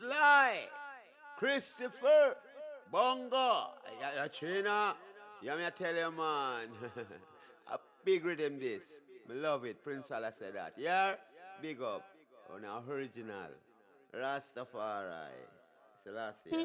Sly, Christopher, Bongo, China. Yeah, me I tell you, man. A big rhythm this. Me love it. Prince Allah said that. Yeah, big up. On original. Rastafari. Selassie.